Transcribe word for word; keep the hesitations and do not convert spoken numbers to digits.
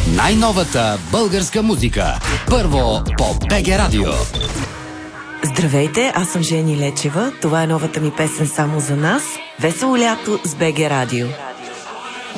Най-новата българска музика. Първо по БГ Радио. Здравейте, аз съм Жени Лечева. Това е новата ми песен "Само за нас". Весело лято с БГ Радио.